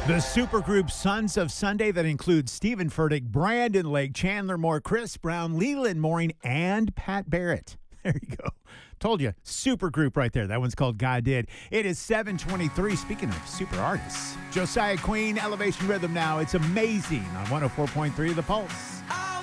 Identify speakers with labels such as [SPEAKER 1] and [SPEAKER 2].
[SPEAKER 1] The supergroup Sons of Sunday that includes Stephen Furtick, Brandon Lake, Chandler Moore, Chris Brown, Leland Mooring, and Pat Barrett. There you go. Told you, supergroup right there. That one's called God Did. It is 7:23. Speaking of super artists, Josiah Queen, Elevation Rhythm now. It's amazing on 104.3 The Pulse.